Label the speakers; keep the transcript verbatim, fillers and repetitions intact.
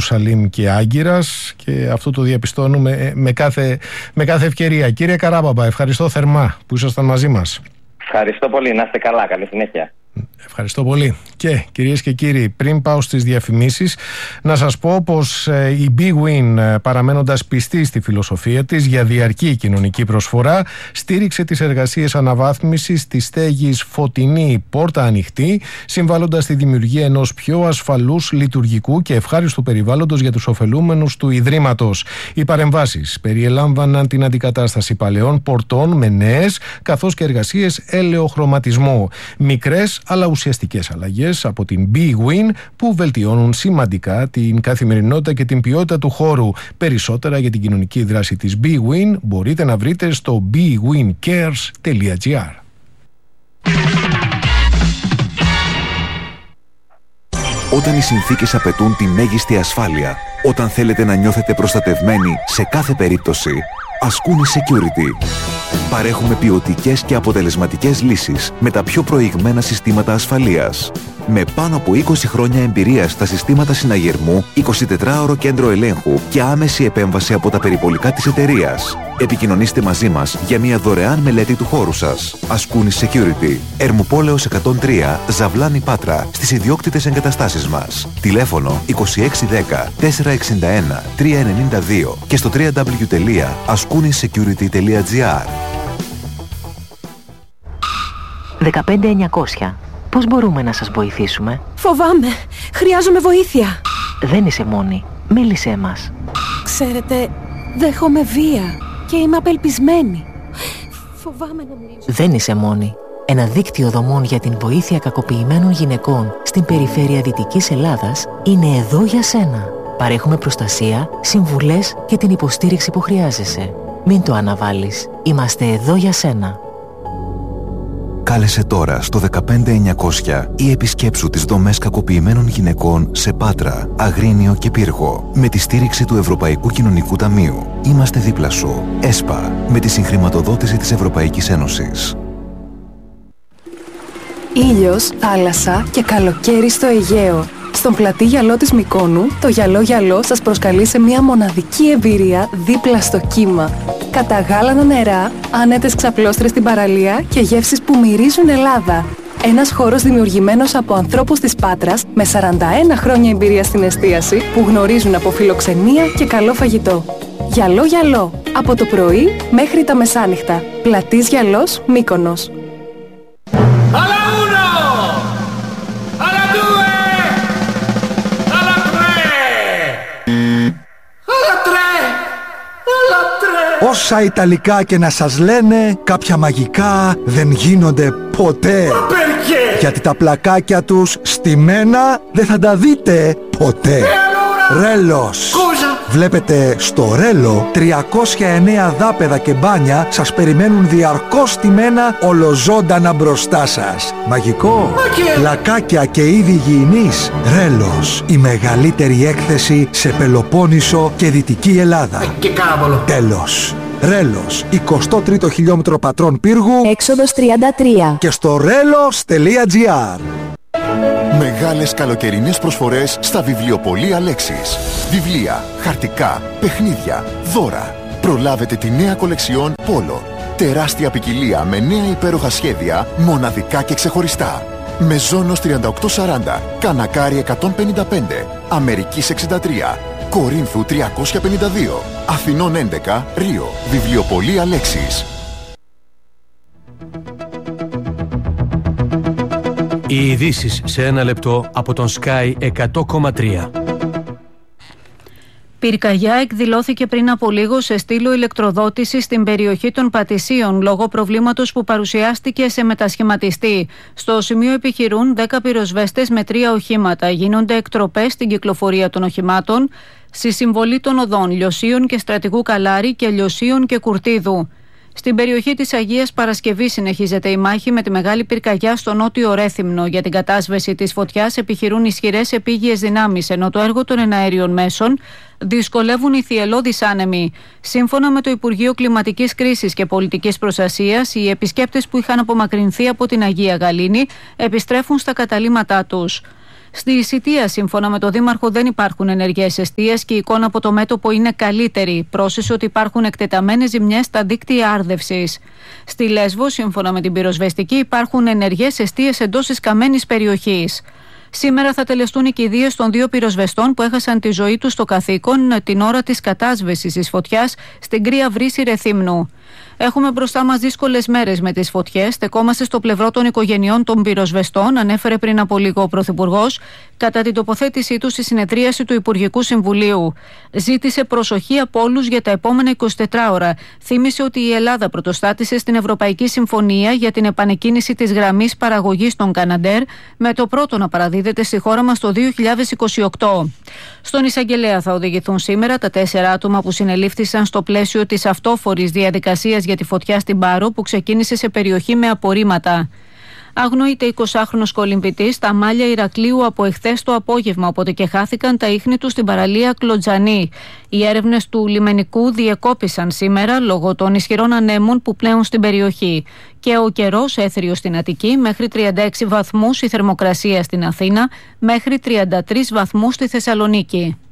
Speaker 1: Ιερουσαλήμ και Άγκυρας, και αυτό το διαπιστώνουμε με κάθε, με κάθε ευκαιρία. Κύριε Καράμπαμπα, ευχαριστώ θερμά που ήσασταν μαζί μας.
Speaker 2: Ευχαριστώ πολύ, να είστε καλά, καλή συνέχεια.
Speaker 1: Ευχαριστώ πολύ. Και κυρίες και κύριοι, πριν πάω στις διαφημίσεις, να σας πω πως η BWIN, παραμένοντας πιστή στη φιλοσοφία της για διαρκή κοινωνική προσφορά, στήριξε τις εργασίες αναβάθμισης της στέγης Φωτεινή Πόρτα Ανοιχτή, συμβάλλοντας στη δημιουργία ενός πιο ασφαλούς, λειτουργικού και ευχάριστου περιβάλλοντος για τους ωφελούμενους του Ιδρύματος. Οι παρεμβάσεις περιελάμβαναν την αντικατάσταση παλαιών πορτών με νέες, καθώς και εργασίες ελαιοχρωματισμού. Μικρές αλλά ουσιαστικές αλλαγές από την BWIN που βελτιώνουν σημαντικά την καθημερινότητα και την ποιότητα του χώρου. Περισσότερα για την κοινωνική δράση της BWIN μπορείτε να βρείτε στο bwincares τελεία gr.
Speaker 3: Όταν οι συνθήκες απαιτούν τη μέγιστη ασφάλεια, όταν θέλετε να νιώθετε προστατευμένοι σε κάθε περίπτωση, Ascuni Security. Παρέχουμε ποιοτικές και αποτελεσματικές λύσεις με τα πιο προηγμένα συστήματα ασφαλείας. Με πάνω από είκοσι χρόνια εμπειρία στα συστήματα συναγερμού, εικοσιτετράωρο κέντρο ελέγχου και άμεση επέμβαση από τα περιπολικά της εταιρείας. Επικοινωνήστε μαζί μας για μια δωρεάν μελέτη του χώρου σας. Ascuni Security. Ερμουπόλεως εκατόν τρία, Ζαβλάνη Πάτρα, στις ιδιόκτητες εγκαταστάσεις μας. Τηλέφωνο είκοσι έξι δέκα τετρακόσια εξήντα ένα τριακόσια ενενήντα δύο και στο double-u double-u double-u τελεία ascuni security τελεία gr.
Speaker 4: δεκαπέντε εννιακόσια. Πώς μπορούμε να σας βοηθήσουμε?
Speaker 5: Φοβάμαι. Χρειάζομαι βοήθεια.
Speaker 4: Δεν είσαι μόνη. Μίλησέ μας.
Speaker 5: Ξέρετε, δέχομαι βία και είμαι απελπισμένη. Φοβάμαι να μιλήσω.
Speaker 4: Δεν είσαι μόνη. Ένα δίκτυο δομών για την βοήθεια κακοποιημένων γυναικών στην περιφέρεια Δυτικής Ελλάδας είναι εδώ για σένα. Παρέχουμε προστασία, συμβουλές και την υποστήριξη που χρειάζεσαι. Μην το αναβάλεις. Είμαστε εδώ για σένα.
Speaker 3: Κάλεσε τώρα στο δεκαπέντε εννιακόσια ή επισκέψου τις δομές κακοποιημένων γυναικών σε Πάτρα, Αγρίνιο και Πύργο με τη στήριξη του Ευρωπαϊκού Κοινωνικού Ταμείου. Είμαστε δίπλα σου. ΕΣΠΑ, με τη συγχρηματοδότηση της Ευρωπαϊκής Ένωσης.
Speaker 5: Ήλιος, θάλασσα και καλοκαίρι στο Αιγαίο. Στον πλατή γυαλό της Μυκόνου, το γυαλό γυαλό σας προσκαλεί σε μια μοναδική εμπειρία δίπλα στο κύμα. Καταγάλανα νερά, άνετες ξαπλώστρες στην παραλία και γεύσεις που μυρίζουν Ελλάδα. Ένας χώρος δημιουργημένος από ανθρώπους της Πάτρας με σαράντα ένα χρόνια εμπειρία στην εστίαση που γνωρίζουν από φιλοξενία και καλό φαγητό. Γυαλό γυαλό, από το πρωί μέχρι τα μεσάνυχτα. Πλατής γυαλός, Μύκονος.
Speaker 6: Όσα Ιταλικά και να σας λένε, κάποια μαγικά δεν γίνονται ποτέ. Γιατί τα πλακάκια τους στημένα δεν θα τα δείτε ποτέ. Ρέλος. Βλέπετε, στο Ρέλο τριακόσια εννέα δάπεδα και μπάνια σας περιμένουν διαρκώς στημένα ολοζώντανα μπροστά σας. Μαγικό. Πλακάκια και είδη υγιεινής. Ρέλος. Η μεγαλύτερη έκθεση σε Πελοπόννησο και Δυτική Ελλάδα. Τέλος. Ρέλος, εικοστό τρίτο χιλιόμετρο Πατρών Πύργου,
Speaker 5: έξοδος τριάντα τρία
Speaker 6: και στο ρέλος τελεία gr.
Speaker 7: Μεγάλες καλοκαιρινές προσφορές στα βιβλιοπωλεία Λέξης. Βιβλία, χαρτικά, παιχνίδια, δώρα. Προλάβετε τη νέα κολεξιόν Πόλο. Τεράστια ποικιλία με νέα υπέροχα σχέδια, μοναδικά και ξεχωριστά. Μεζόνος τριάντα οκτώ σαράντα, Κανακάρι εκατόν πενήντα πέντε, Αμερικής εξήντα τρία, Κορίνθου τριακόσια πενήντα δύο, Αθηνών έντεκα, Ρίο. Βιβλιοπωλεία Λέξης.
Speaker 8: Οι ειδήσεις σε ένα λεπτό από τον Sky εκατό κόμμα τρία.
Speaker 9: Πυρκαγιά εκδηλώθηκε πριν από λίγο σε στήλο ηλεκτροδότηση στην περιοχή των Πατησίων λόγω προβλήματος που παρουσιάστηκε σε μετασχηματιστή. Στο σημείο επιχειρούν δέκα πυροσβέστες με τρία οχήματα. Γίνονται εκτροπές στην κυκλοφορία των οχημάτων στη συμβολή των οδών Λιωσίων και Στρατηγού Καλάρη και Λιωσίων και Κουρτίδου. Στην περιοχή της Αγίας Παρασκευής συνεχίζεται η μάχη με τη μεγάλη πυρκαγιά στο νότιο Ρέθυμνο. Για την κατάσβεση της φωτιάς επιχειρούν ισχυρές επίγειες δυνάμεις, ενώ το έργο των εναέριων μέσων δυσκολεύουν οι θυελλώδεις άνεμοι. Σύμφωνα με το Υπουργείο Κλιματικής Κρίσης και Πολιτικής Προστασίας, οι επισκέπτες που είχαν απομακρυνθεί από την Αγία Γαλήνη επιστρέφουν στα καταλύματά τους. Στη Σιτία, σύμφωνα με τον Δήμαρχο, δεν υπάρχουν ενεργές εστίες και η εικόνα από το μέτωπο είναι καλύτερη. Πρόσθεσε ότι υπάρχουν εκτεταμένες ζημιές στα δίκτυα άρδευσης. Στη Λέσβο, σύμφωνα με την πυροσβεστική, υπάρχουν ενεργές εστίες εντός της καμένης περιοχής. Σήμερα θα τελεστούν οι κηδείες των δύο πυροσβεστών που έχασαν τη ζωή τους στο καθήκον την ώρα της κατάσβεσης της φωτιάς στην Κρύα Βρύση Ρεθύμνου. Έχουμε μπροστά μας δύσκολες μέρες με τις φωτιές. Στεκόμαστε στο πλευρό των οικογενειών των πυροσβεστών, ανέφερε πριν από λίγο ο Πρωθυπουργός, κατά την τοποθέτησή του στη συνεδρίαση του Υπουργικού Συμβουλίου. Ζήτησε προσοχή από όλους για τα επόμενα εικοσιτέσσερις ώρα. Θύμισε ότι η Ελλάδα πρωτοστάτησε στην Ευρωπαϊκή Συμφωνία για την επανεκκίνηση της γραμμής παραγωγής των Καναντέρ, με το πρώτο να παραδίδεται στη χώρα μας το δύο χιλιάδες είκοσι οκτώ. Στον εισαγγελέα θα οδηγηθούν σήμερα τα τέσσερα άτομα που συνελήφθησαν στο πλαίσιο της αυτόφορης διαδικασίας για τη φωτιά στην Πάρο που ξεκίνησε σε περιοχή με απορρίμματα. Αγνοείται εικοσάχρονος κολυμβητής στα μάλια Ηρακλείου από εχθές το απόγευμα, οπότε και χάθηκαν τα ίχνη του στην παραλία Κλωτζανή. Οι έρευνες του λιμενικού διεκόπησαν σήμερα λόγω των ισχυρών ανέμων που πλέουν στην περιοχή. Και ο καιρός έθριος στην Αττική, μέχρι τριάντα έξι βαθμούς η θερμοκρασία στην Αθήνα, μέχρι τριάντα τρεις βαθμούς στη Θεσσαλονίκη.